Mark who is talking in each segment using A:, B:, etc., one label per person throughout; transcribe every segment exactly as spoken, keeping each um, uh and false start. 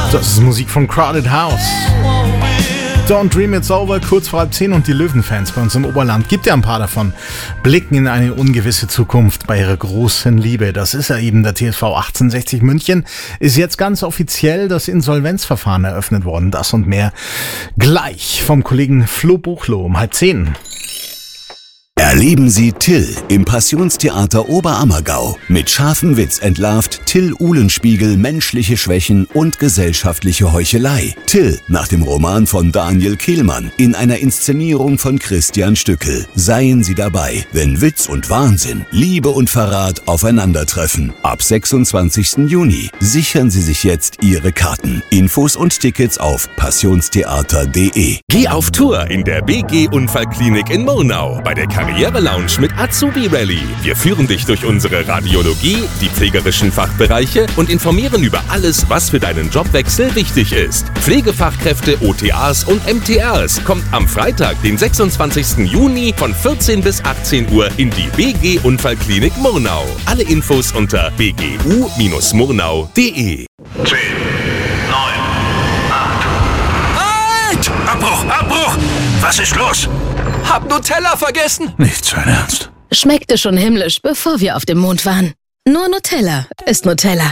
A: Das ist Musik von Crowded House. Don't Dream It's Over, kurz vor halb zehn, und die Löwenfans bei uns im Oberland, gibt ja ein paar davon, blicken in eine ungewisse Zukunft bei ihrer großen Liebe. Das ist ja eben der T S V achtzehnhundertsechzig München. Ist jetzt ganz offiziell das Insolvenzverfahren eröffnet worden. Das und mehr gleich vom Kollegen Flo Buchloh um halb zehn.
B: Erleben Sie Till im Passionstheater Oberammergau. Mit scharfem Witz entlarvt Till Uhlenspiegel menschliche Schwächen und gesellschaftliche Heuchelei. Till nach dem Roman von Daniel Kehlmann in einer Inszenierung von Christian Stückel. Seien Sie dabei, wenn Witz und Wahnsinn, Liebe und Verrat aufeinandertreffen. Ab sechsundzwanzigsten Juni. Sichern Sie sich jetzt Ihre Karten. Infos und Tickets auf passionstheater punkt de.
C: Geh auf Tour in der B G Unfallklinik in Murnau bei der Karriere Lounge mit Azubi Rally. Wir führen dich durch unsere Radiologie, die pflegerischen Fachbereiche und informieren über alles, was für deinen Jobwechsel wichtig ist. Pflegefachkräfte, O T As und M T Rs kommt am Freitag, den sechsundzwanzigsten Juni von vierzehn bis achtzehn Uhr in die B G Unfallklinik Murnau. Alle Infos unter b g u bindestrich murnau punkt de.
D: zehn, neun, acht. Halt! Abbruch, Abbruch! Was ist los?
E: Hab Nutella vergessen!
D: Nicht sein Ernst.
F: Schmeckte schon himmlisch, bevor wir auf dem Mond waren. Nur Nutella ist Nutella.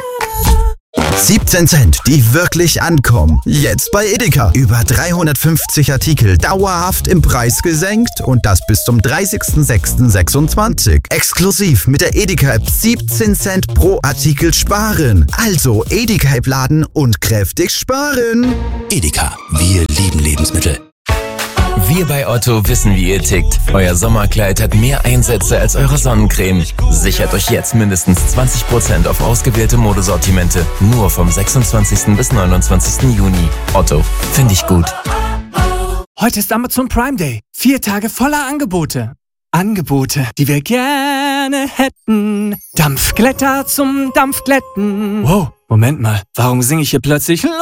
G: siebzehn Cent, die wirklich ankommen. Jetzt bei Edeka. Über dreihundertfünfzig Artikel dauerhaft im Preis gesenkt und das bis zum dreißigsten sechsten sechsundzwanzig. Exklusiv mit der Edeka-App siebzehn Cent pro Artikel sparen. Also Edeka-App laden und kräftig sparen.
H: Edeka, wir lieben Lebensmittel. Wir bei Otto wissen, wie ihr tickt. Euer Sommerkleid hat mehr Einsätze als eure Sonnencreme. Sichert euch jetzt mindestens zwanzig Prozent auf ausgewählte Modesortimente. Nur vom sechsundzwanzigsten bis neunundzwanzigsten Juni. Otto, finde ich gut.
I: Heute ist Amazon Prime Day. Vier Tage voller Angebote. Angebote, die wir gerne hätten. Dampfglätter zum Dampfglätten. Wow, Moment mal. Warum singe ich hier plötzlich